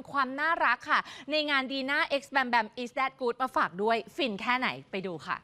ความน่ารักค่ะในงานดีน่า X Bam Bam Is That Good มาฝากด้วยฟินแค่ไหนไปดูค่ะ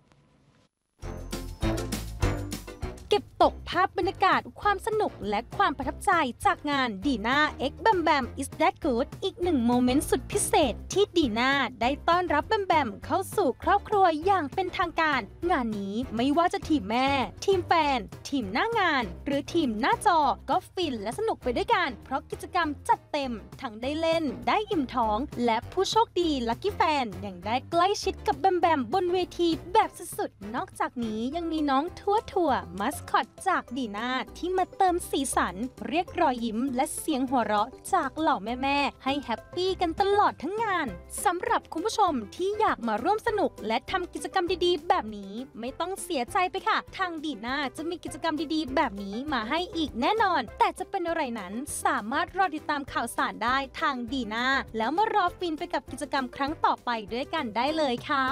เก็บตกภาพบรรยากาศความสนุกและความประทับใจจากงานดีน่า X Bam Bam Is That Good อีกหนึ่งโมเมนต์สุดพิเศษที่ดีน่าได้ต้อนรับแบมแบมเข้าสู่ครอบครัวอย่างเป็นทางการงานนี้ไม่ว่าจะทีมแม่ทีมแฟนทีมหน้างานหรือทีมหน้าจอก็ฟินและสนุกไปด้วยกันเพราะกิจกรรมจัดเต็มทั้งได้เล่นได้อิ่มท้องและผู้โชคดีลัคกี้แฟนยังได้ใกล้ชิดกับแบมแบมบนเวทีแบบสุดๆนอกจากนี้ยังมีน้องทั่วมัสคอตจากดีน่าที่มาเติมสีสันเรียกรอยยิ้มและเสียงหัวเราะจากเหล่าแม่ๆให้แฮปปี้กันตลอดทั้งงานสำหรับคุณผู้ชมที่อยากมาร่วมสนุกและทำกิจกรรมดีๆแบบนี้ไม่ต้องเสียใจไปค่ะทางดีน่าจะมีกิจกรรมดีๆแบบนี้มาให้อีกแน่นอนแต่จะเป็นอะไรนั้นสามารถรอติดตามข่าวสารได้ทางดีน่าแล้วมารอฟินไปกับกิจกรรมครั้งต่อไปด้วยกันได้เลยค่ะ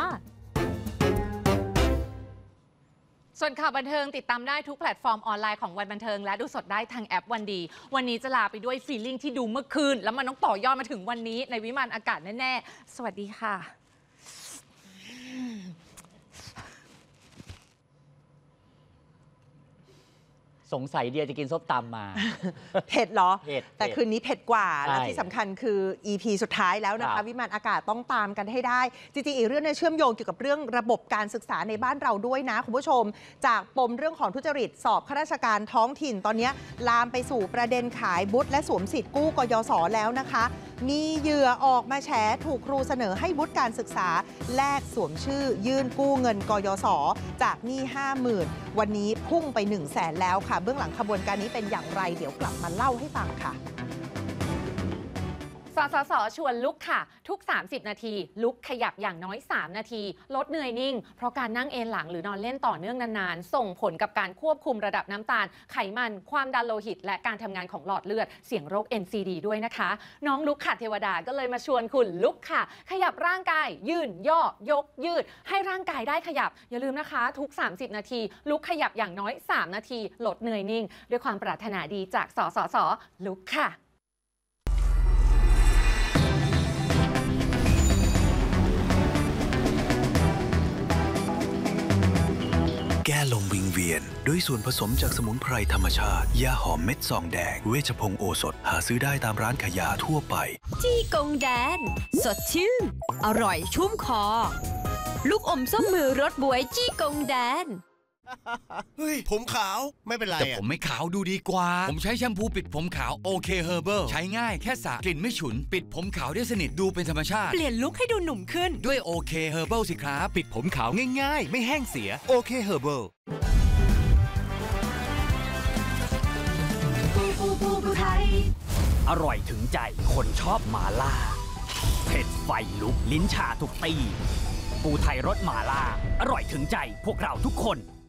ส่วนข่าวบันเทิงติดตามได้ทุกแพลตฟอร์มออนไลน์ของวันบันเทิงและดูสดได้ทางแอปวันดีวันนี้จะลาไปด้วยฟีลลิ่งที่ดูเมื่อคืนแล้วมันต้องต่อยอดมาถึงวันนี้ในวิมานอากาศแน่ๆสวัสดีค่ะสงสัยเดียจะกินส้มตำมาเผ็ดเหรอเผ็ดแต่คืนนี้เผ็ดกว่าและที่สำคัญคือ EP สุดท้ายแล้วนะคะวิมานอากาศต้องตามกันให้ได้จริงๆอีกเรื่องนึงเชื่อมโยงเกี่ยวกับเรื่องระบบการศึกษาในบ้านเราด้วยนะคุณผู้ชมจากปมเรื่องของทุจริตสอบข้าราชการท้องถิ่นตอนนี้ลามไปสู่ประเด็นขายบุตรและสวมสิทธิ์กู้กยศแล้วนะคะมีเหยื่อออกมาแฉถูกครูเสนอให้วุฒิการศึกษาแลกสวมชื่อยื่นกู้เงินกยศจากหนี้ 50,000 วันนี้พุ่งไป 100,000 แล้วค่ะเบื้องหลังขบวนการนี้เป็นอย่างไรเดี๋ยวกลับมาเล่าให้ฟังค่ะสสส.ชวนลุกค่ะทุก30นาทีลุกขยับอย่างน้อย3นาทีลดเหนื่อยนิ่งเพราะการนั่งเอนหลังหรือนอนเล่นต่อเนื่องนานๆส่งผลกับการควบคุมระดับน้ำตาลไขมันความดันโลหิตและการทำงานของหลอดเลือดเสี่ยงโรค NCD ด้วยนะคะน้องลุกค่ะเทวดาก็เลยมาชวนคุณลุกค่ะขยับร่างกายยืนย่อยกยืดให้ร่างกายได้ขยับอย่าลืมนะคะทุก30นาทีลุกขยับอย่างน้อย3นาทีลดเหนื่อยนิ่งด้วยความปรารถนาดีจากสสส.ลุกค่ะแก้ลมวิงเวียนด้วยส่วนผสมจากสมุนไพรธรรมชาติยาหอมเม็ดซองแดงเวชพงศ์โอสถหาซื้อได้ตามร้านขายยาทั่วไปจี้กงแดนสดชื่นอร่อยชุ่มคอลูกอมส้มมือรสบวยจี้กงแดนเฮ้ยผมขาวไม่เป็นไรแต่ผมไม่ขาวดูดีกว่าผมใช้แชมพูปิดผมขาวโอเคเฮอร์เบิลใช้ง่ายแค่สระกลิ่นไม่ฉุนปิดผมขาวได้สนิทดูเป็นธรรมชาติเปลี่ยนลุคให้ดูหนุ่มขึ้นด้วยโอเคเฮอร์เบิลสิครับปิดผมขาวง่ายๆไม่แห้งเสียโอเคเฮอร์เบิลอร่อยถึงใจคนชอบหม่าล่าเผ็ดไฟลุกลิ้นชาทุกตีปูไทยรสหม่าล่าอร่อยถึงใจพวกเราทุกคน